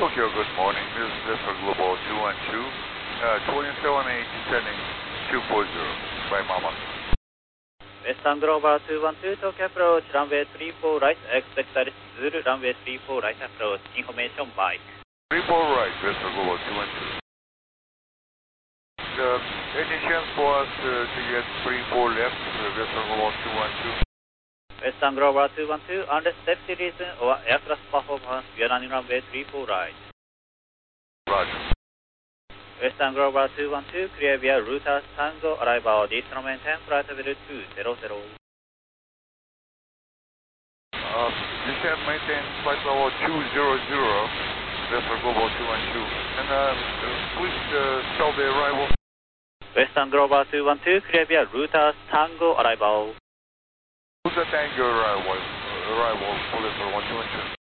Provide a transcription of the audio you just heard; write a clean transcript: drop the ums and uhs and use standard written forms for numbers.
Tokyo, good morning. This is Vista Global 212, 278 descending 240. Bye, Mama. Western Global 212, Tokyo approach, runway 34 right, expect Zulu, runway 34 right approach, information by. 34 right, Western Global 212. Any chance for us to get 34 left, Western Global 212? Western Global 212, unless safety reason or aircraft performance, we are running runway 34 right. Roger. Western Global 212, clear via Routers Tango, arrival additional maintain, flight level 200. Descend maintain flight level 200, Vessel Global 212. And please spell the arrival. Western Global 212, clear via Routers Tango, arrival. Who's the Tango arrival for Vessel 212?